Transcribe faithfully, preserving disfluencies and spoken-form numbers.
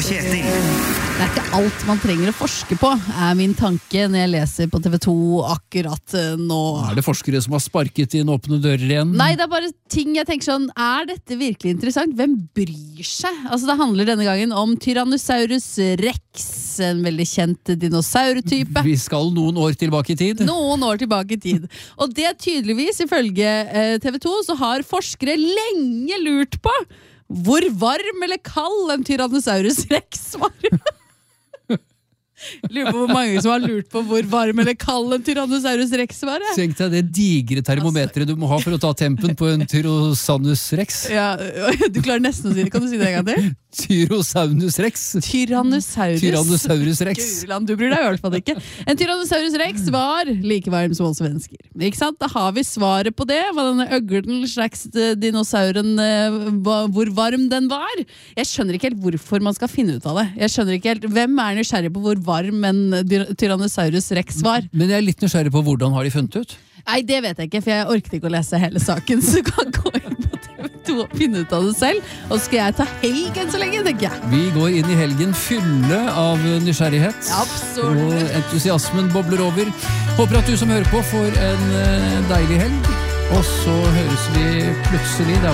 Kjetil. Det er ikke alt man trenger å forske på, er min tanke når jeg leser på T V to akkurat nå. Er det forskere som har sparket inn åpne dører igjen? Nei, det er bare ting jeg tenker sånn, er dette virkelig interessant? Hvem bryr seg? Altså det handler denne gangen om Tyrannosaurus rex, en veldig kjent dinosaurtype. Vi skal noen år tilbake i tid. Noen år tilbake i tid. Og det er tydeligvis, ifølge T V to, så har forskere lenge lurt på hvor varm eller kald en Tyrannosaurus rex var. Lurer på hvor mange som har lurt på hvor varm eller kald en Tyrannosaurus rex var. Tenk deg det digre termometret du må ha for å ta tempen på en Tyrannosaurus rex. Ja, du klarer nesten å si det. Kan du si det en gang til? Tyrannosaurus rex. Tyrannosaurus. Tyrannosaurus rex. Guriland, du bryr deg i hvert fall ikke. En Tyrannosaurus rex var like varm som oss mennesker. Ikke sant? Da har vi svaret på det. Hva denne øglen slags dinosauren, hvor varm den var. Jeg skjønner ikke helt hvorfor man skal finne ut av det. Jeg skjønner ikke helt, hvem er nysgjerrig på hvor varm en Tyrannosaurus rex var? Men jeg er litt nysgjerrig på hvordan har de funnet ut? Nei, det vet jeg ikke, for jeg orket ikke å lese hele saken, så du kan gå inn på T V to og finne ut av det selv. Og skal jeg ta helgen så lenge, tenker jeg. Vi går inn i helgen fylle av nysgjerrighet. Absolutt. Og entusiasmen bobler over. Håper at du som hører på får en deilig helg. Og så høres vi plutselig, det er